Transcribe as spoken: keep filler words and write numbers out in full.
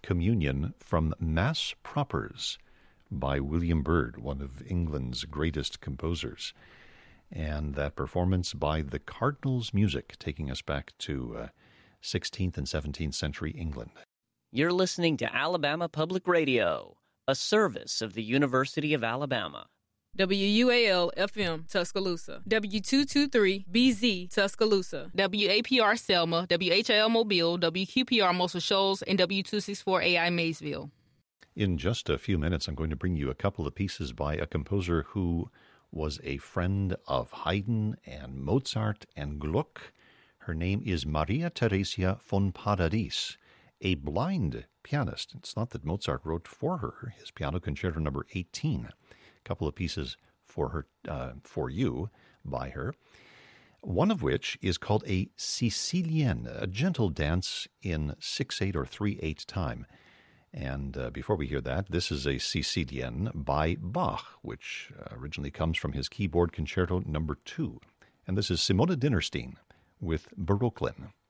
Communion from Mass Propers by William Byrd, one of England's greatest composers. And that performance by the Cardinals Music, taking us back to uh, sixteenth and seventeenth century England. You're listening to Alabama Public Radio, a service of the University of Alabama. W U A L F M Tuscaloosa, W two twenty-three B Z Tuscaloosa, W A P R Selma, W H I L Mobile, W Q P R Muscle Shoals, and W two sixty-four A I Maysville. In just a few minutes, I'm going to bring you a couple of pieces by a composer who was a friend of Haydn and Mozart and Gluck. Her name is Maria Theresia von Paradis, a blind pianist. It's not that Mozart wrote for her his Piano Concerto number eighteen. A couple of pieces for her, uh, for you, by her. One of which is called a Sicilienne, a gentle dance in six eight or three eight time. And uh, before we hear that, this is a Sicilienne by Bach, which uh, originally comes from his keyboard concerto number two. And this is Simona Dinnerstein with Barocklin.